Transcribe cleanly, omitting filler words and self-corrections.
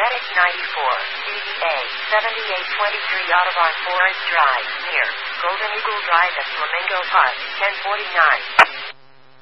Medic 94, DBA, 7823 Audubon Forest Drive, near Golden Eagle Drive at Flamingo Park, 1049.